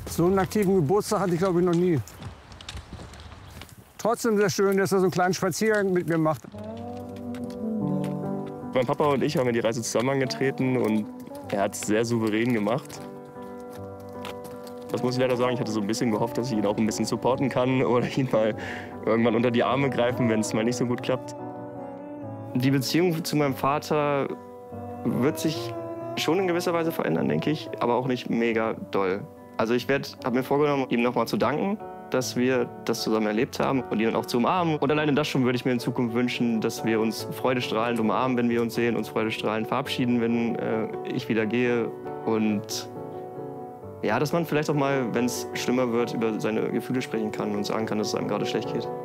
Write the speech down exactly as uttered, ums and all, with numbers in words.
So einen aktiven Geburtstag hatte ich, glaube ich, noch nie. Trotzdem sehr schön, dass er so einen kleinen Spaziergang mit mir macht. Mein Papa und ich haben ja die Reise zusammen angetreten und er hat es sehr souverän gemacht. Das muss ich leider sagen, ich hatte so ein bisschen gehofft, dass ich ihn auch ein bisschen supporten kann oder ihn mal irgendwann unter die Arme greifen, wenn es mal nicht so gut klappt. Die Beziehung zu meinem Vater wird sich schon in gewisser Weise verändern, denke ich, aber auch nicht mega doll. Also ich habe mir vorgenommen, ihm nochmal zu danken, dass wir das zusammen erlebt haben und ihn dann auch zu umarmen. Und alleine das schon würde ich mir in Zukunft wünschen, dass wir uns freudestrahlend umarmen, wenn wir uns sehen, uns freudestrahlend verabschieden, wenn äh, ich wieder gehe. Und ja, dass man vielleicht auch mal, wenn es schlimmer wird, über seine Gefühle sprechen kann und sagen kann, dass es einem gerade schlecht geht.